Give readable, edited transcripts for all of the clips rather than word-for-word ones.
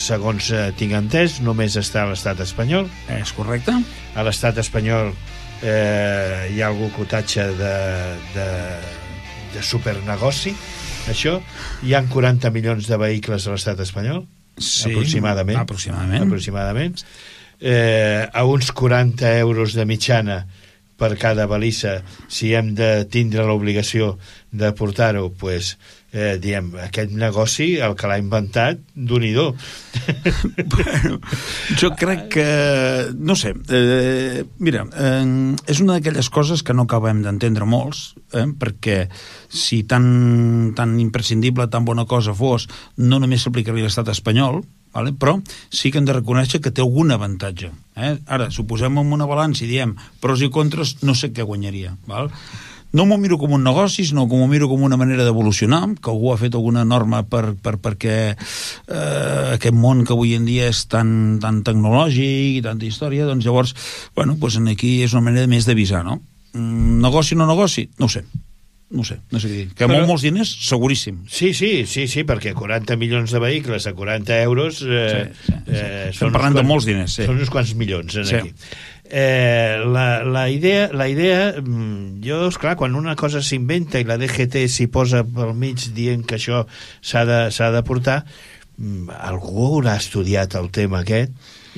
segons tinc entès, només està a l'estat espanyol. És correcte. A l'estat espanyol hi ha algun cotatge de supernegoci, això. Hi ha 40 milions de vehicles a l'estat espanyol, sí, aproximadament. A uns 40 euros de mitjana per cada balissa, si hem de tindre l'obligació de portar-ho, doncs, diem, aquest negoci, el que l'ha inventat, d'un-i-do. Bueno, jo crec que... No sé, mira, és una d'aquelles coses que no acabem d'entendre molts, perquè si tan imprescindible, tan bona cosa fos, no només s'aplicaria a l'estat espanyol, vale? Però sí que hem de reconèixer que té algun avantatge. Ara, si ho posem en una balança i diem pros i contres, no sé què guanyaria. Val? No m'ho miro com un negoci, sinó que m'ho miro com una manera d'evolucionar, que algú ha fet alguna norma perquè aquest món que avui en dia és tan tecnològic i tanta història, doncs llavors, bueno, doncs aquí és una manera més d'avisar, no? Negoci o no negoci? No ho sé. No sé què dir. Que però... molts diners, seguríssim. Sí, perquè 40 milions de vehicles a 40 euros... Estem parlant de molts diners, sí. Són uns quants milions, aquí. La idea, jo, esclar, quan una cosa s'inventa i la DGT s'hi posa pel mig dient que això s'ha de portar, algú haurà estudiat el tema aquest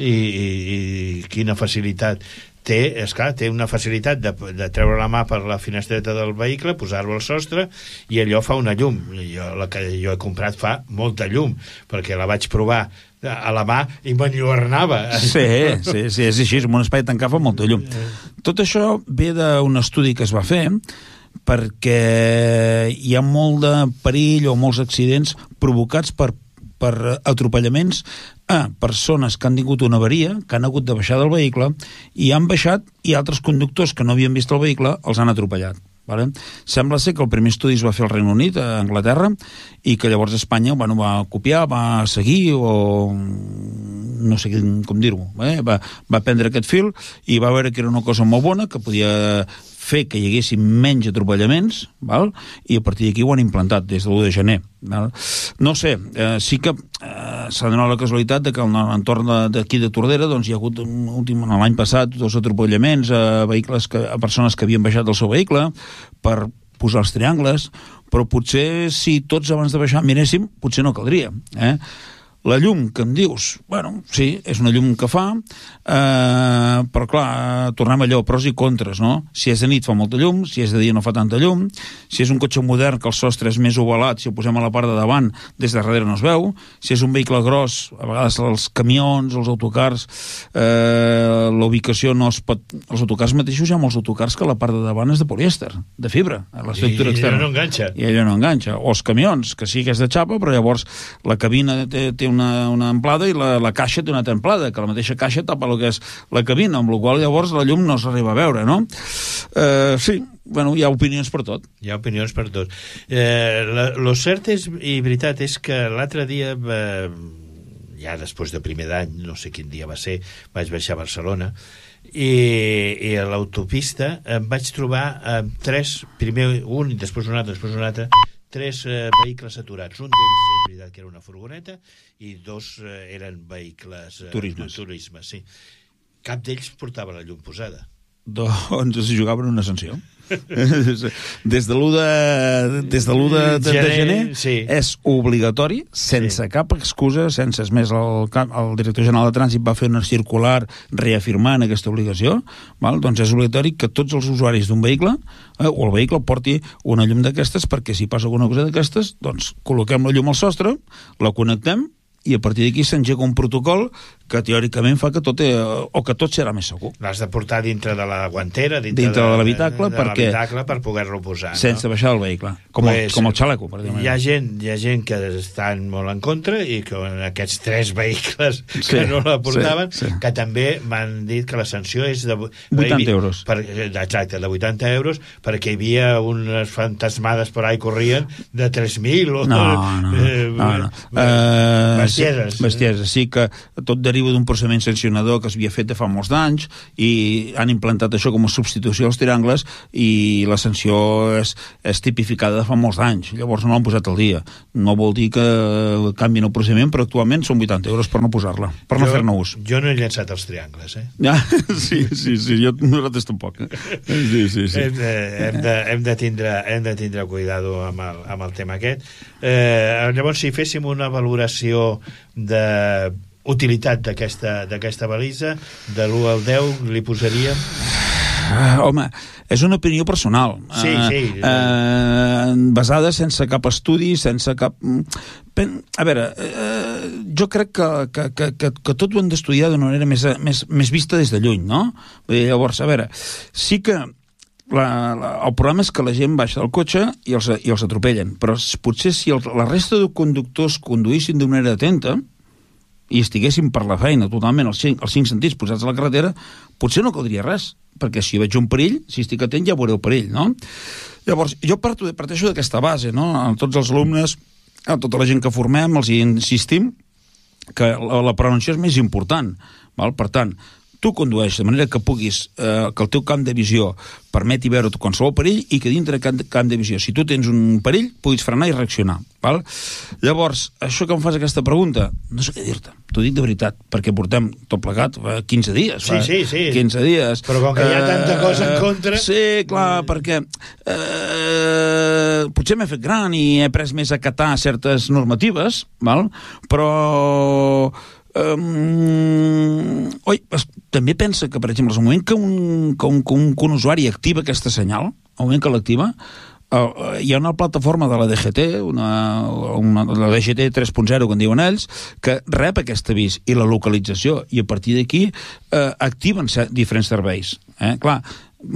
i quina facilitat té, esclar, té una facilitat de treure la mà per la finestreta del vehicle, posar-lo al sostre i allò fa una llum. La que jo he comprat fa molta llum, perquè la vaig provar a la mà i m'enlluernava. Sí, és així, en un espai tancat fa molta llum. Tot això ve d'un estudi que es va fer perquè hi ha molt de perill o molts accidents provocats per atropellaments a persones que han tingut una avaria, que han hagut de baixar del vehicle i han baixat i altres conductors que no havien vist el vehicle els han atropellat. Vale? Sembla ser que el primer estudi es va fer al Regne Unit, a Anglaterra, i que llavors Espanya va copiar, va seguir, o no sé com dir-ho, va prendre aquest fil i va veure que era una cosa molt bona, que podia fer que hi haguessin menys atropellaments, val? I a partir d'aquí ho han implantat des de l'1 de gener. Val? No sé, sí que s'ha donat la casualitat de que en l'entorn d'aquí de Tordera doncs, hi ha hagut l'any passat 2 atropellaments a persones que havien baixat del seu vehicle per posar els triangles, però potser si tots abans de baixar miréssim, potser no caldria. La llum que em dius, bueno, sí, és una llum que fa, però clar, tornem allò, pros i contres, no? Si és de nit fa molta llum, si és de dia no fa tanta llum, si és un cotxe modern que el sostre és més ovalat, si ho posem a la part de davant, des de darrere no es veu, si és un vehicle gros, a vegades els camions, els autocars, la ubicació no es pot... Els autocars mateixos hi ha molts autocars que la part de davant és de polièster, de fibra, l'estructura externa. I allò no enganxa. I allò no enganxa. O els camions, que sí que és de xapa, però llavors la cabina té una amplada i la caixa té una altra amplada, que la mateixa caixa tapa el que és la cabina, amb la qual llavors la llum no s'arriba a veure, no? Sí, bueno, hi ha opinions per tot. Hi ha opinions per tot. Lo cert és, i veritat, és que l'altre dia, ja després de primer d'any, no sé quin dia va ser, vaig baixar a Barcelona, i a l'autopista em vaig trobar primer un i després un altre, 3 vehicles aturats. Un d'ells, és veritat que era una furgoneta, i 2 eren vehicles turisme, sí. Cap d'ells portava la llum posada. Doncs s'hi jugaven una sanció. Des de l'1 de gener sí. És obligatori, sense cap excusa, sense més. El director general de Trànsit va fer una circular reafirmant aquesta obligació, val? Doncs és obligatori que tots els usuaris d'un vehicle o el vehicle porti una llum d'aquestes, perquè si passa alguna cosa d'aquestes, doncs col·loquem la llum al sostre, la connectem i a partir d'aquí s'engega un protocol que teòricament fa que tot serà més segur. L'has de portar dintre de la guantera, dintre de l'habitacle, per poder-lo posar. Sense baixar del vehicle, com el xaleco. Hi ha gent que estan molt en contra i que aquests 3 vehicles que no la portaven, que també m'han dit que la sanció és de 80 euros. Exacte, de 80 euros, perquè hi havia unes fantasmades per ahí corrien de 3.000 o... No. Bestieses. Sí que tot deriva deriva d'un procediment sancionador que s'havia fet de fa molts d'anys i han implantat això com a substitució als triangles i la sanció és tipificada de fa molts anys. Llavors no l'han posat al dia. No vol dir que canvien el procediment, però actualment són 80 euros per no posar-la, per no fer-ne ús. Jo no he llançat els triangles, Ja, sí, nosaltres tampoc. Sí. Hem de tindre cuidado amb el tema aquest. Llavors, si féssim una valoració de utilitat d'aquesta balisa, de l'1 al 10 li posaríem... Home, és una opinió personal. Sí. Basada sense cap estudi, sense cap... A veure, jo crec que tot ho hem d'estudiar d'una manera més vista des de lluny, no? Llavors, a veure, sí que el problema és que la gent baixa del cotxe i els atropellen, però potser si la resta de conductors conduïssin d'una manera atenta i estiguessin per la feina totalment els cinc sentits posats a la carretera, potser no caldria res, perquè si veig un perill, si estic atent ja veuré el perill, no? Llavors, jo parteixo d'aquesta base, no? A tots els alumnes, a tota la gent que formem, els insistim que la prevenció és més important, val? Per tant, tu condueix de manera que puguis, que el teu camp de visió permeti veure qualsevol perill i que dintre del camp de visió, si tu tens un perill, puguis frenar i reaccionar. Val? Llavors, això que em fas aquesta pregunta, no sé què dir-te, t'ho dic de veritat, perquè portem tot plegat 15 dies. Sí. 15 dies. Però com que hi ha tanta cosa en contra... Sí, clar, perquè potser m'he fet gran i he après més a acatar certes normatives, val? Però... també pensa que, per exemple, al moment que un usuari activa aquesta senyal, al moment que l'activa, hi ha una plataforma de la DGT, la DGT 3.0, que en diuen ells, que rep aquest avís i la localització, i a partir d'aquí activen diferents serveis. Clar,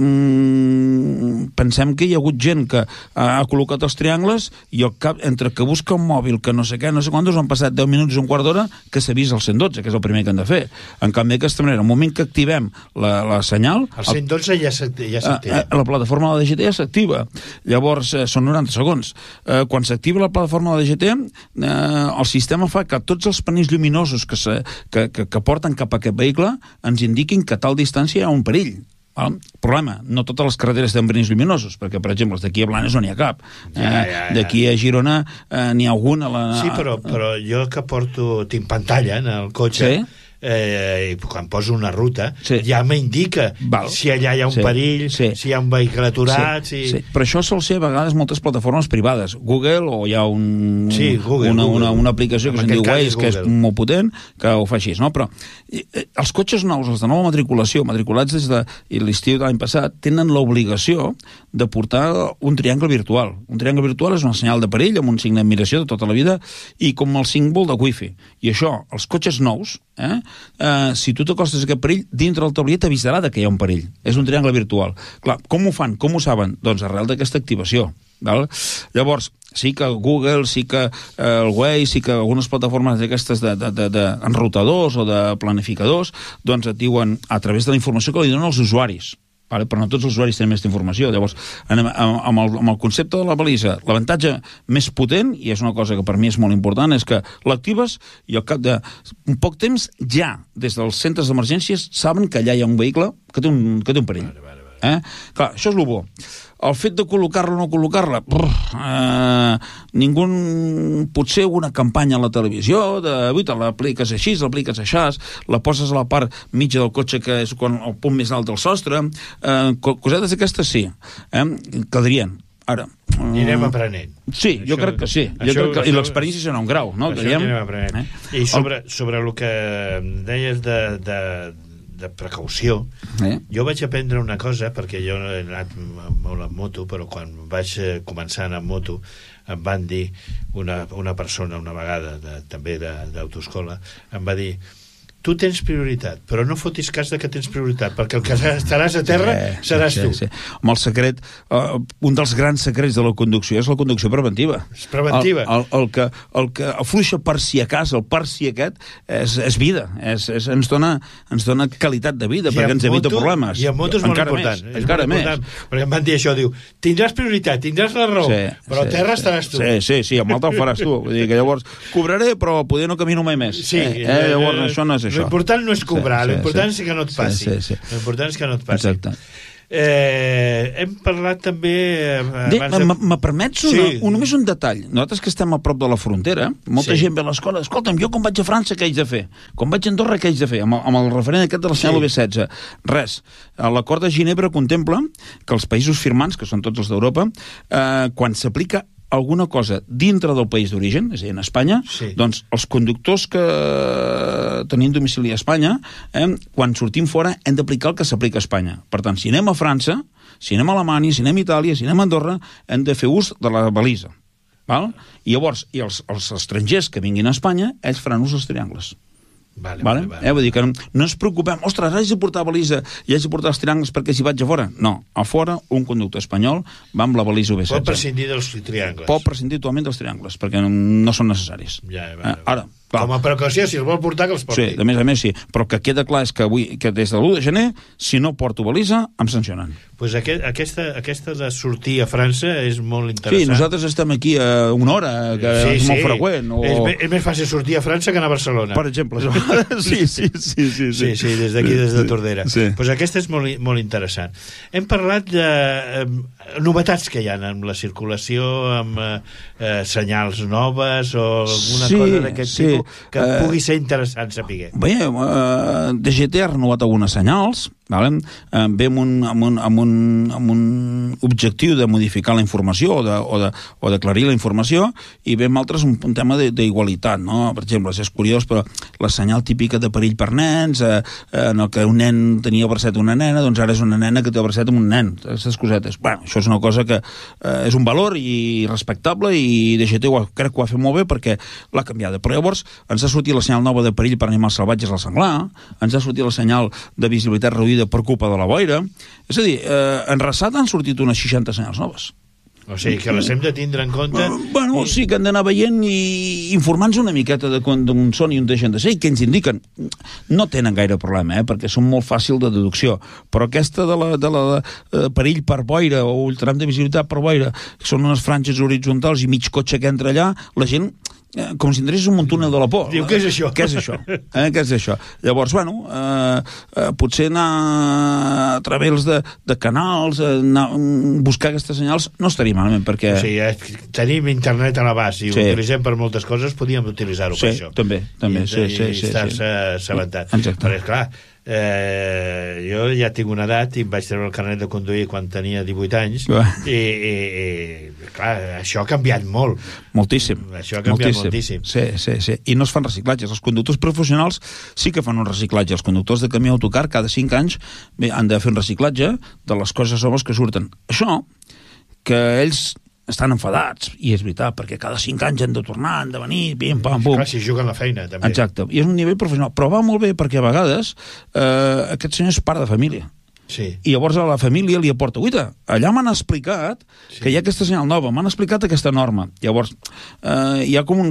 pensem que hi ha hagut gent que ha col·locat els triangles i entre que busca un mòbil que no sé què, no sé quantos, han passat 10 minuts, un quart d'hora que s'avisa el 112, que és el primer que han de fer. En canvi, d'aquesta manera, al moment que activem la senyal... El 112 ja s'activa. La plataforma de la DGT ja s'activa. Llavors, són 90 segons. Quan s'activa la plataforma de la DGT, el sistema fa que tots els panells lluminosos que porten cap a aquest vehicle ens indiquin que a tal distància hi ha un perill. Problema, no totes les carreteres tenen panells lluminosos, perquè, per exemple, d'aquí a Blanes no n'hi ha cap. D'aquí a Girona n'hi ha algun a la... Sí, però jo que tinc pantalla en el cotxe... Sí? I quan poso una ruta ja m'indica si allà hi ha un perill, si hi ha un vehicle aturat... Però això sol ser a vegades moltes plataformes privades, Google, o hi ha una aplicació que se'n diu Waze, que és molt potent, que ho fa així, no? Però els cotxes nous, els de nova matriculació, matriculats des de l'estiu de l'any passat, tenen l'obligació de portar un triangle virtual. Un triangle virtual és un senyal de perill amb un signe d'admiració de tota la vida i com el símbol de wifi. I això, els cotxes nous, si tu t'acostes a aquest perill, dintre del tablier t'avisarà que hi ha un perill. És un triangle virtual. Clar, com ho fan? Com ho saben? Doncs arrel d'aquesta activació. Val? Llavors, sí que Google, sí que el Waze, sí que algunes plataformes d'aquestes d'enrutadors o de planificadors, doncs et diuen a través de la informació que li donen els usuaris. Vale? Però no tots els usuaris tenen aquesta informació. Llavors, amb el concepte de la balisa, l'avantatge més potent, i és una cosa que per mi és molt important, és que l'actives i al cap d'un poc temps ja, des dels centres d'emergències, saben que allà hi ha un vehicle que té un perill. Clar, això és el bo. El fet de col·locar-la o no col·locar-la, potser una campanya a la televisió l'apliques així, l'apliques així, la poses a la part mitja del cotxe, que és el punt més alt del sostre, cosetes d'aquestes sí, caldrien. Ara, anirem aprenent. Sí, jo crec que sí. I l'experiència serà un grau, no? Això anirem aprenent. I sobre el que deies de precaució, jo vaig aprendre una cosa, perquè jo he anat molt en moto, però quan vaig començar a anar en moto em van dir una persona una vegada també d'autoescola, em va dir: tu tens prioritat, però no fotis cas de que tens prioritat, perquè el que estaràs a terra seràs tu. Amb el secret, un dels grans secrets de la conducció és la conducció preventiva. És preventiva. El que afluixa per si a cas, el per si aquest, és vida. Ens dona qualitat de vida, perquè ens evita problemes. I en moto és molt important. Encara més. Perquè em van dir això, diu, tindràs prioritat, tindràs la raó, però a terra estaràs tu. Sí, amb altre ho faràs tu. Vull dir que llavors cobraré, però poder no camino mai més. Sí. Llavors això no és això. L'important no és cobrar, l'important és que no et passi. L'important és que no et passi. Exacte. Hem parlat també... Me permets només un detall. Nosaltres que estem a prop de la frontera, molta gent ve a l'escola, escolta'm, jo quan vaig a França què haig de fer? Quan vaig a Andorra què haig de fer? Amb el referent aquest de la senyal UB16. Res. L'acord de Ginebra contempla que els països firmants, que són tots els d'Europa, quan s'aplica alguna cosa dintre del país d'origen, és a dir, en Espanya, doncs els conductors que tenim domicili a Espanya, quan sortim fora hem d'aplicar el que s'aplica a Espanya. Per tant, si anem a França, si anem a Alemanya, si anem a Itàlia, si anem a Andorra, hem de fer ús de la balisa. Val? I llavors, els estrangers que vinguin a Espanya, ells faran ús dels triangles. Vale. Vull dir que no ens preocupem, ostres, haig de portar balisa i haig de portar els triangles perquè si vaig a fora. No, a fora un conductor espanyol va amb la balisa UB16. Pot prescindir dels triangles. Pot prescindir totalment dels triangles, perquè no són necessaris. Ara, com a precaució, si els vol portar, que els porti. Sí, a més sí, però que queda clar és que avui, que des de l'1 de gener, si no porto balisa, em sancionen. Pues aquesta de sortir a França és molt interessant. Sí, nosaltres estem aquí a una hora, que és molt freqüent. És més fàcil sortir a França que anar a Barcelona. Per exemple. Sí, des d'aquí, des de Tordera. Pues aquesta és molt interessant. Hem parlat de novetats que hi ha en la circulació, amb senyals noves o alguna cosa d'aquest tipus que pugui ser interessant saber. Bé, DGT ha renovat algunes senyals, ve amb un objectiu de modificar la informació o d'aclarir la informació, i ve amb altres un tema d'igualitat, no? Per exemple, és curiós, però la senyal típica de perill per nens, en el que un nen tenia bracet una nena, doncs ara és una nena que té bracet amb un nen, aquestes cosetes. Bueno, això és una cosa que és un valor i respectable, i DGT crec que ho ha fet molt bé perquè l'ha canviada. Però llavors ens ha sortit la senyal nova de perill per animals salvatges al senglar, ens ha sortit la senyal de visibilitat reduïda per culpa de la boira. És a dir, en Resat han sortit unes 60 senyals noves. O sigui, que les hem de tindre en compte... Bueno, sí, que han d'anar veient i informant-se una miqueta d'on són i on deixen de ser, i què ens indiquen. No tenen gaire problema, perquè són molt fàcil de deducció, però aquesta de la perill per boira o el tram de visibilitat per boira, que són unes franges horitzontals i mig cotxe que entra allà, la gent com si entrés un túnel de la por. Diu, què és això? Què és això? Què és això? Llavors, bueno, potser anar a través de canals, buscar aquestes senyals, no estaria malament, perquè... O sigui, tenim internet a l'abast i ho utilitzem per moltes coses, podríem utilitzar-ho per això. Sí, també. I estar-se assabentat. Perquè, clar, jo ja tinc una edat i em vaig treure el carnet de conduir quan tenia 18 anys i clar, això ha canviat molt. Moltíssim. Això ha canviat moltíssim. Sí. I no es fan reciclatges. Els conductors professionals sí que fan un reciclatge. Els conductors de camió autocar cada 5 anys han de fer un reciclatge de les coses noves que surten. Això, que ells estan enfadats, i és veritat, perquè cada 5 anys han de tornar, han de venir, pim, pam, pum. Clar, si juguen la feina, també. Exacte, i és un nivell professional, però va molt bé perquè a vegades aquest senyor és pare de família. Sí. I llavors a la família li aporta, uita, allà m'han explicat que hi ha aquesta senyal nova, m'han explicat aquesta norma. Llavors hi ha com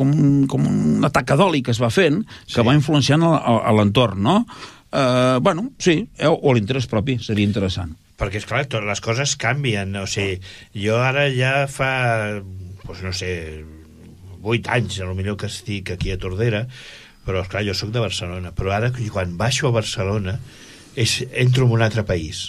un atacadoli que es va fent, que va influenciant a l'entorn, no? Bueno, sí, o l'interès propi, seria interessant. Perquè, esclar, totes les coses canvien. O sigui, jo ara ja fa, doncs no sé, 8 anys, potser que estic aquí a Tordera, però, esclar, jo sóc de Barcelona. Però ara, quan baixo a Barcelona, entro en un altre país.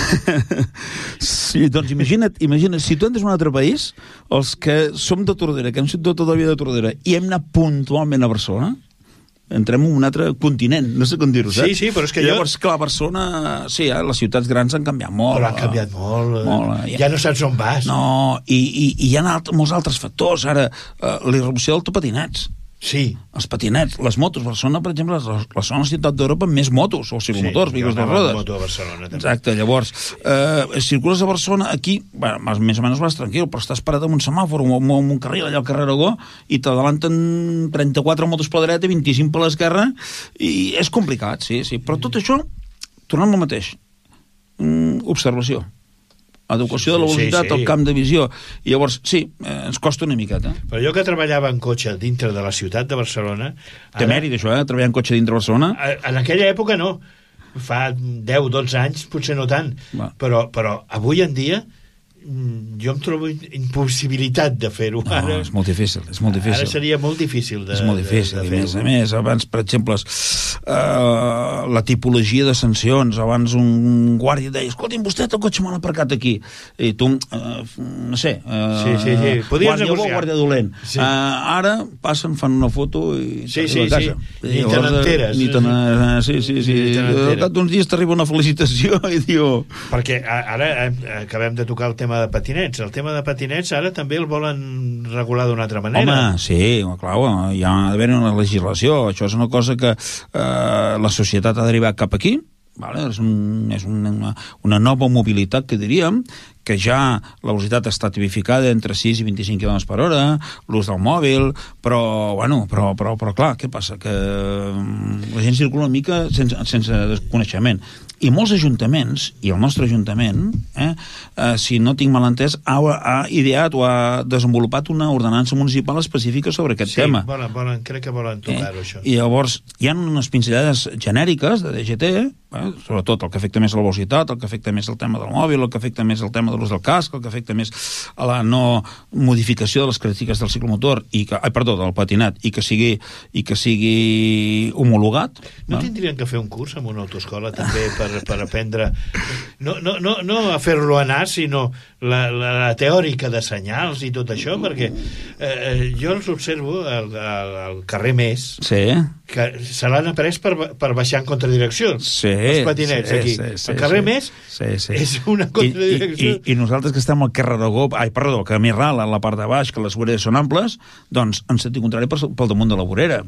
Sí, doncs imagina't, si tu entres en un altre país, els que som de Tordera, que hem sigut tota la vida de Tordera, i hem anat puntualment a Barcelona, entrem en un altre continent, no sé com dir-ho, saps? Sí, però és que llavors, clar, Barcelona, sí, les ciutats grans han canviat molt. Però han canviat molt. Ja no saps on vas. No, i hi ha molts altres factors. Ara, la irrupció dels patinets. Sí. Els patinets, les motos. Barcelona, per exemple, la segona ciutat d'Europa amb més motos, o ciclomotors, vehicles de rodes. Moto a Barcelona, també. Exacte, llavors, circules a Barcelona, aquí, més o menys vas tranquil, però estàs parat en un semàfor o en un carril allà al carrer Aragó i t'adalanten 34 motos per la dreta i 25 per l'esquerra, i és complicat, sí. Però tot això, tornant al mateix, observació. Educació de la velocitat, el camp de visió. I llavors, sí, ens costa una miqueta. Però jo que treballava en cotxe dintre de la ciutat de Barcelona... Té mèrit, això, treballar en cotxe dintre de Barcelona? En aquella època no. Fa 10-12 anys, potser no tant. Però avui en dia jo em trobo impossibilitat de fer-ho. No, és molt difícil, és molt difícil. Ara seria molt difícil de, és molt difícil, de fer-ho. a més, abans, per exemple, la tipologia de sancions, abans un guàrdia deia, escolti'm, vostè el cotxe mal aparcat aquí, i tu, no sé, guàrdia bo, guàrdia dolent. Sí. Ara passen, fan una foto i t'arriba a casa. Ni te n'enteres. Sí. Al cap d'uns dies t'arriba una felicitació i diu... Perquè ara acabem de tocar el tema de patinets. El tema de patinets ara també el volen regular d'una altra manera. Home, sí, clar, hi ha d'haver una legislació. Això és una cosa que la societat ha derivat cap aquí. Vale? És una nova mobilitat, que diríem, que ja la velocitat està tipificada entre 6 i 25 km per hora, l'ús del mòbil, però clar, què passa? Que la gent circula una mica sense desconeixement. I molts ajuntaments, i el nostre ajuntament, si no tinc mal entès, ha ideat o ha desenvolupat una ordenança municipal específica sobre aquest tema. Sí, crec que volen tocar-ho, això. I llavors hi ha unes pinzellades genèriques de DGT, sobretot el que afecta més a la velocitat, el que afecta més al tema del mòbil, el que afecta més al tema de l'ús del casc, el que afecta més a la no modificació de les característiques del ciclomotor, del patinat, i que sigui homologat. No tindrien que fer un curs en una autoescola també per aprendre no a fer-lo anar, sinó la teòrica de senyals i tot això, perquè jo els observo al carrer Més, que se l'han après per baixar en contradirecció, els patinets aquí. El carrer Més és una contradirecció. I nosaltres que estem al carrer Aragó, camí ral, a la part de baix, que les voreres són amples, doncs en sentit contrari pel damunt de la vorera.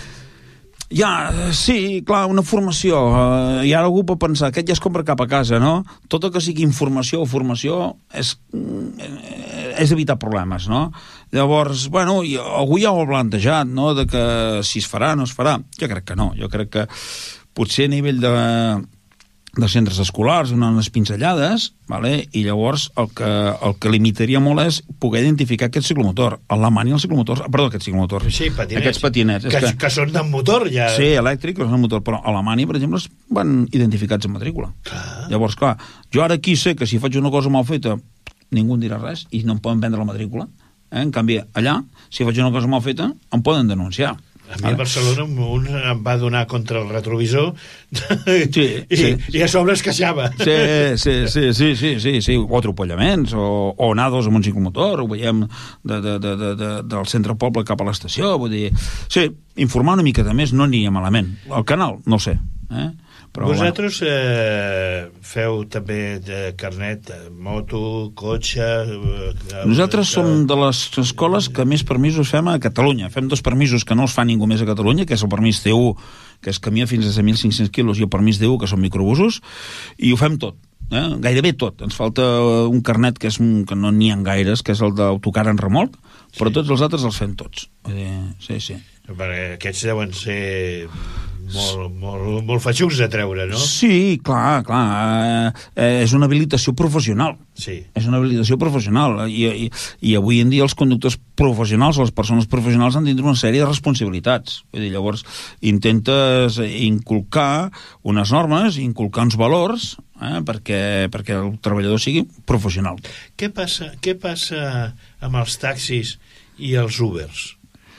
Sí, clar, una formació. I ara algú pot pensar, aquest ja es compra cap a casa, no? Tot el que sigui informació o formació és evitar problemes, no? Llavors, algú ja ho ha plantejat, no?, de que si es farà, no es farà. Jo crec que no. Jo crec que potser a nivell de centres escolars, unes pinzellades, i llavors el que limitaria molt és poder identificar aquest ciclomotor. A Alemanya aquests patinets. Que són de motor, ja. Sí, elèctric, que són de motor, però a Alemanya, per exemple, van identificats en matrícula. Llavors, clar, jo ara aquí sé que si faig una cosa mal feta, ningú em dirà res i no em poden vendre la matrícula. En canvi, allà, si faig una cosa mal feta, em poden denunciar. A mi a Barcelona un em va donar contra el retrovisor i a sobre es queixava. Sí, o atropellaments, o nados amb un ciclomotor, ho veiem del centre poble cap a l'estació, vull dir... Sí, informar una miqueta més no aniria malament. El canal, no ho sé, Però, vosaltres feu també de carnet, moto, cotxe... Nosaltres som de les escoles que més permisos fem a Catalunya. Fem 2 permisos que no els fa ningú més a Catalunya, que és el permís T1, que es camina fins a 1.500 quilos, i el permís D1, que són microbusos, i ho fem tot. Gairebé tot. Ens falta un carnet que no n'hi ha gaires, que és el d'autocar en remolc, però tots els altres els fem tots. Sí. Perquè aquests deuen ser molt feixucs de treure, no? Sí, clar. És una habilitació professional. Sí. És una habilitació professional. I avui en dia els conductors professionals, les persones professionals, han de tindre una sèrie de responsabilitats. Vull dir, llavors intentes inculcar unes normes, inculcar uns valors, perquè el treballador sigui professional. Què passa amb els taxis i els Ubers?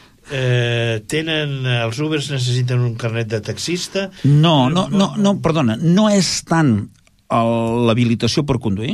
Els Ubers necessiten un carnet de taxista? No, perdona, no és tant l'habilitació per conduir,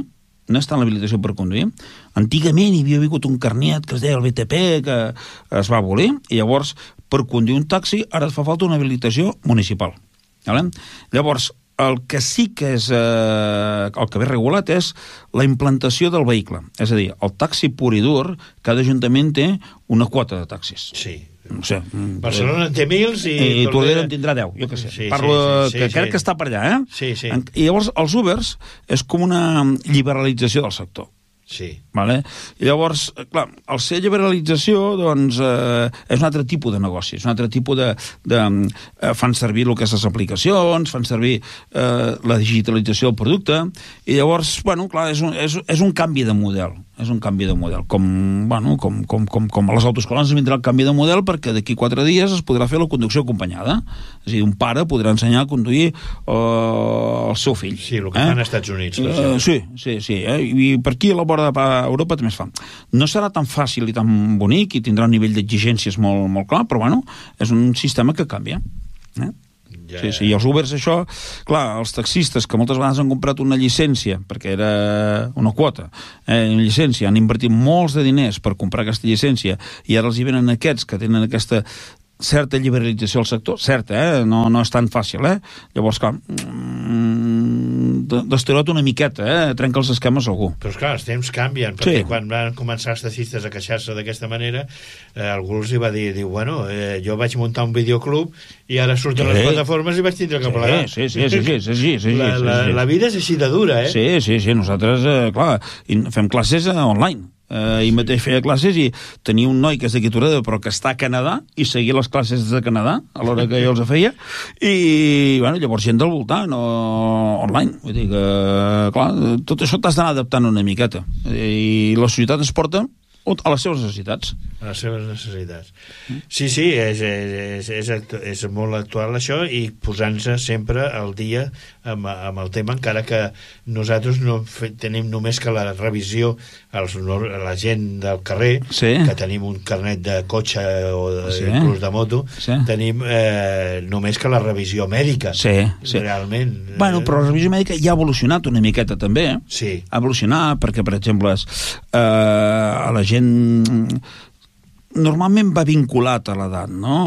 Antigament hi havia hagut un carnet que es deia el BTP, que es va abolir, i llavors per conduir un taxi ara et fa falta una habilitació municipal. Llavors, el que sí que és el que ve regulat és la implantació del vehicle. És a dir, el taxi pur i dur, cada ajuntament té una quota de taxis. Sí. No sé. Barcelona en té 1.000 i Tordera en tindrà 10, jo què sé. Crec que està per allà, Sí. I llavors els Ubers és com una liberalització del sector. Sí. Vale? I llavors, clar, al ser liberalització, doncs, és un altre tipus de negoci, és un altre tipus fan servir el que és les aplicacions, fan servir la digitalització del producte, i llavors, clar, és un canvi de model. És un canvi de model. Com a les autoescoles ens vindrà el canvi de model perquè d'aquí 4 dies es podrà fer la conducció acompanyada. És a dir, un pare podrà ensenyar a conduir el seu fill. Sí, el que fan als Estats Units. Sí. I per aquí a la vora fora d'Europa també es fa. No serà tan fàcil i tan bonic i tindrà un nivell d'exigències molt, molt clar, però bueno, és un sistema que canvia. Sí, i els Ubers, això, clar, els taxistes que moltes vegades han comprat una llicència, perquè era una quota, una llicència, han invertit molts de diners per comprar aquesta llicència i ara els hi venen aquests que tenen aquesta certa liberalització al sector, certa, no és tan fàcil, llavors, clar, d'esterote una miqueta, trenca els esquemes algú. Però esclar, els temps canvien, perquè quan van començar els taxistes a queixar-se d'aquesta manera, algú els hi va dir, bueno, jo vaig muntar un videoclub i ara surten les plataformes i vaig tindre que plegar. Sí. La vida és així de dura, Sí, nosaltres, clar, fem classes online. Ell mateix feia classes i tenia un noi que és d'aquí Toreda però que està a Canadà i seguia les classes des de Canadà a l'hora que jo els feia i bueno, llavors gent del voltant online, vull dir que clar, tot això t'has d'anar adaptant una miqueta i la societat es porta a les seves necessitats. A les seves necessitats. Sí, és molt actual això i posant-se sempre al dia amb el tema, encara que nosaltres no tenim només que la revisió la gent del carrer, que tenim un carnet de cotxe o inclús de moto, tenim només que la revisió mèdica. Realment. Bueno, però la revisió mèdica ja ha evolucionat una miqueta també. Sí. Ha evolucionat perquè, per exemple, a la gent normalment va vinculat a l'edat, no?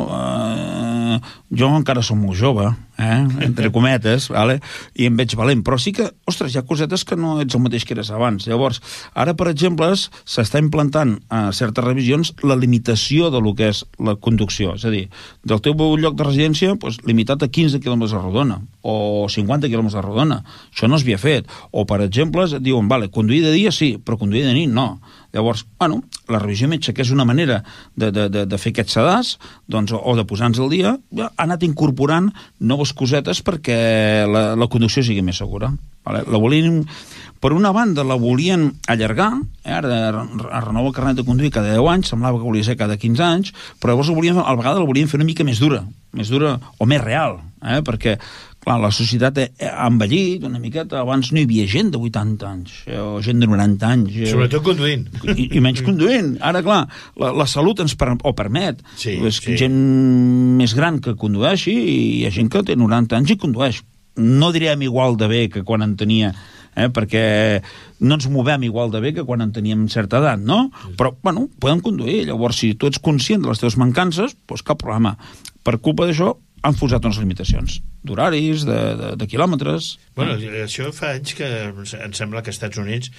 Jo encara som molt jove, entre cometes, i em veig valent, però sí que, ostres, hi ha cosetes que no ets el mateix que eres abans. Llavors, ara, per exemple, s'està implantant a certes revisions la limitació de lo que és la conducció, és a dir, del teu lloc de residència, limitat a 15 quilòmetres de rodona, o 50 quilòmetres de rodona. Això no s'havia fet. O, per exemple, et diuen, conduir de dia sí, però conduir de nit no. Llavors, la revisió metge, que és una manera de fer aquest sedàs, doncs, o de posar-nos al dia, ha anat incorporant noves cosetes perquè la conducció sigui més segura. La volien, per una banda, la volien allargar, ara renovar el carnet de conduir cada 10 anys, semblava que volia ser cada 15 anys, però llavors a la vegada la volien fer una mica més dura o més real, perquè clar, la societat ha envellit una miqueta, abans no hi havia gent de 80 anys, o gent de 90 anys. Sobretot conduint. I menys conduint. Ara, clar, la salut ens permet. Gent més gran que condueixi i hi ha gent que té 90 anys i condueix. No direm igual de bé que quan en tenia, perquè no ens movem igual de bé que quan en teníem certa edat, no? Però, podem conduir. Llavors, si tu ets conscient de les teves mancances, doncs cap problema. Per culpa d'això, han posat unes limitacions d'horaris, de quilòmetres. Bueno, això fa anys que em sembla que als Estats Units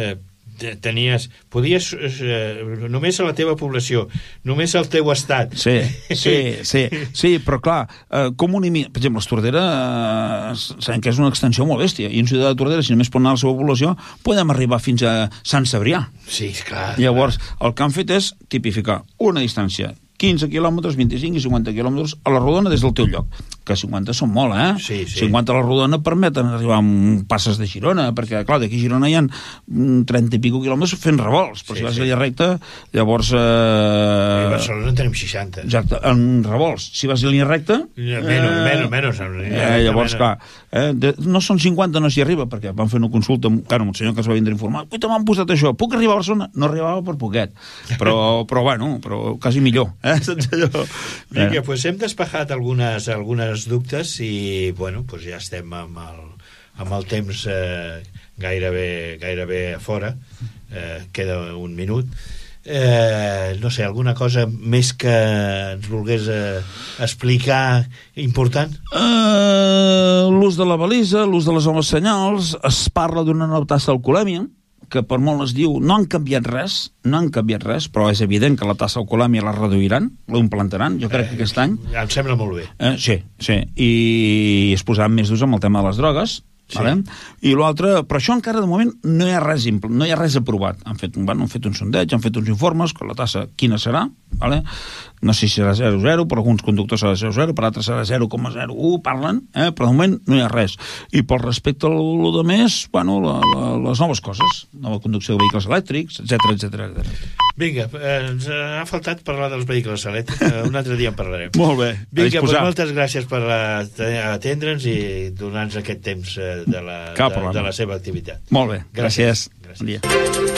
podies només a la teva població, només al teu estat. Sí, però clar, per exemple, els Tordera sabem que és una extensió molt bèstia, i en Ciutat de Tordera, si només pot anar a la seva població, podem arribar fins a Sant Cebrià. Sí, clar. Llavors, el que han fet és tipificar una distància 15 quilòmetres, 25 i 50 quilòmetres a la rodona des del teu lloc. Que 50 són molt, 50 a la rodona permeten arribar amb passes de Girona, perquè, clar, d'aquí a Girona hi ha 30 i pico quilòmetres fent revolts, però si vas a línia recta, llavors... A Barcelona en tenim 60. Exacte, en revolts. Si vas a línia recta... Menys. Llavors, clar, no són 50, no s'hi arriba, perquè van fer una consulta amb un senyor que es va vindre a informar, m'han posat això, puc arribar a Barcelona? No arribava per poquet, però quasi millor. Vinga, doncs hem despejat algunes dubtes i, doncs ja estem amb el temps gairebé a fora. Queda un minut. No sé, alguna cosa més que ens volgués explicar important? L'ús de la balisa, l'ús de les homes senyals, es parla d'una nova tassa d'alcoholèmia, que per molt es diu, no han canviat res, però és evident que la tassa d'alcoholèmia la reduiran, la implantaran, jo crec que aquest any. Em sembla molt bé. Sí, i es posaran més durs amb el tema de les drogues, i l'altre, però això encara de moment no hi ha res aprovat. Han fet un sondeig, han fet uns informes, que la tassa quina serà, no sé si serà 0,0, per alguns conductors serà 0,0, per altres serà 0,01, parlen, però de moment no hi ha res. I pel respecte a lo de més, bueno, les noves coses, nova conducció de vehicles elèctrics, etc. Vinga, ens ha faltat parlar dels vehicles elèctrics, un altre dia en parlarem. Molt bé, vinga, doncs moltes gràcies per atendre'ns i donar-nos aquest temps de la seva activitat. Molt bé, gràcies. Bon dia.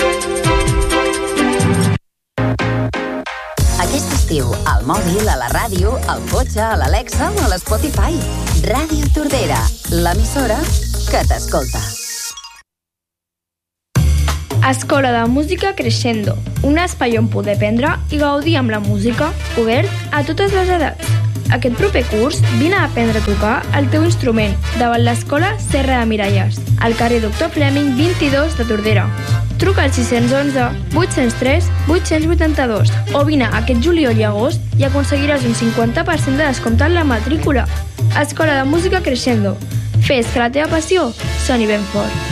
Aquest estiu, al mòbil, a la ràdio, al cotxe, a l'Alexa o a l'Spotify. Ràdio Tordera, l'emissora que t'escolta. Escola de Música Crescendo, un espai on poder aprendre i gaudir amb la música, obert a totes les edats. Aquest proper curs, vine a aprendre a tocar el teu instrument davant l'Escola Serra de Miralles, al carrer Doctor Fleming 22 de Tordera. Truca al 611 803 882 o vine aquest juliol i agost i aconseguiràs un 50% de descompte en la matrícula. Escola de Música Crescendo. Fes que la teva passió soni ben fort.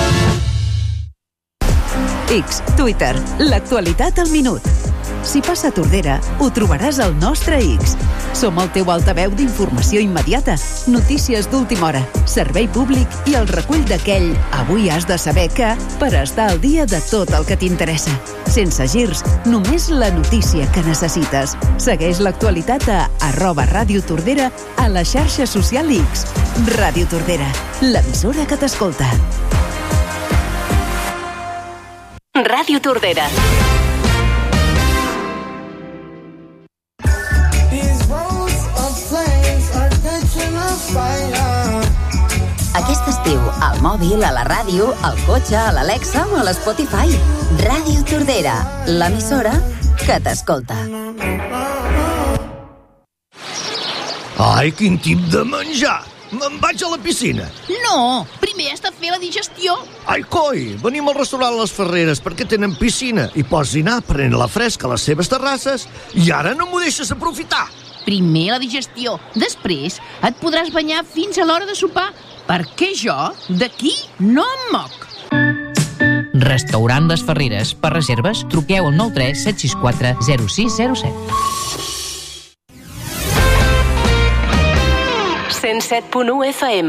X, Twitter, l'actualitat al minut. Si passa a Tordera, ho trobaràs al nostre X. Som el teu altaveu d'informació immediata, notícies d'última hora, servei públic i el recull d'aquell avui has de saber que per estar al dia de tot el que t'interessa. Sense girs, només la notícia que necessites. Segueix l'actualitat a @Ràdio Tordera a la xarxa social X. Ràdio Tordera, l'emissora que t'escolta. Ràdio Tordera. Aquest estiu, al mòbil, a la ràdio, al cotxe, a l'Alexa o a l'Spotify. Ràdio Tordera, l'emissora que t'escolta. Ai, quin tip de menjar! Me'n vaig a la piscina. No, primer has de fer la digestió. Ai, coi, venim al restaurant Les Ferreres perquè tenen piscina i pots dinar prenent la fresca a les seves terrasses i ara no m'ho deixes aprofitar. Primer la digestió, després et podràs banyar fins a l'hora de sopar, perquè jo d'aquí no em moc. Restaurant Les Ferreres. Per reserves, truqueu al 93 764 0607. 107.1 FM.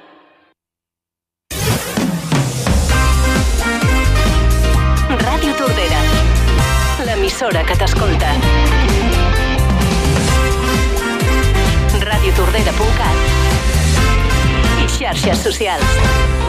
Ràdio Tordera, l'emissora que t'escolta. radiotordera.cat i xarxes socials.